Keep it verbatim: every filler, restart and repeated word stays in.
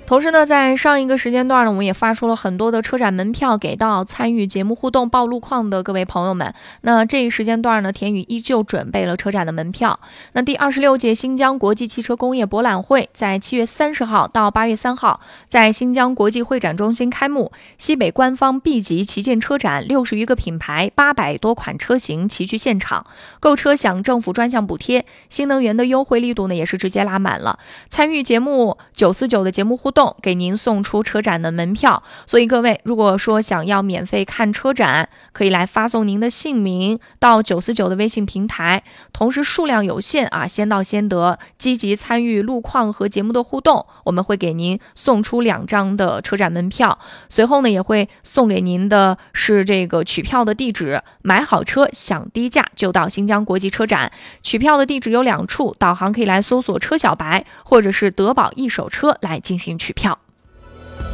同时呢，在上一个时间段呢，我们也发出了很多的车展门票给到参与节目互动报路况的各位朋友们。那这一时间段呢，田宇依旧准备了车展的门票。那第二十六届新疆国际汽车工业博览会在七月三十号到八月三号在新疆国际会展中心开幕，西北官方 B 级旗舰车展，六十余个品牌，八百多款车型齐聚现场，购车享政府专项补贴，新能源的优惠力度呢也是直接拉满了。参与节目九四九的节目互动，给您送出车展的门票。所以各位，如果说想要免费看车展，可以来发送您的姓名到九四九的微信平台，同时数量有限啊，先到先得，积极参与路况和节目的互动，我们会给您送出两张的车展门票。随后呢，也会送给您的是这个取票的地址，买好车享低价就到新疆国际车展。取票的地址有两处，导航可以来搜索车小白或者是德宝一手车来进行取票。